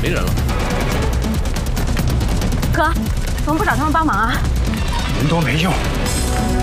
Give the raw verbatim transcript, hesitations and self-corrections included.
没人了。 哥，怎么不找他们帮忙啊？ 人多没用，